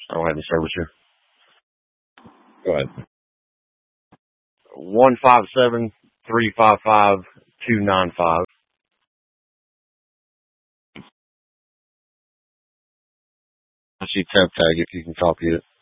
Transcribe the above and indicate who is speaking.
Speaker 1: I don't have any service here. Go ahead. 157-355-295. I see temp tag if you can copy it.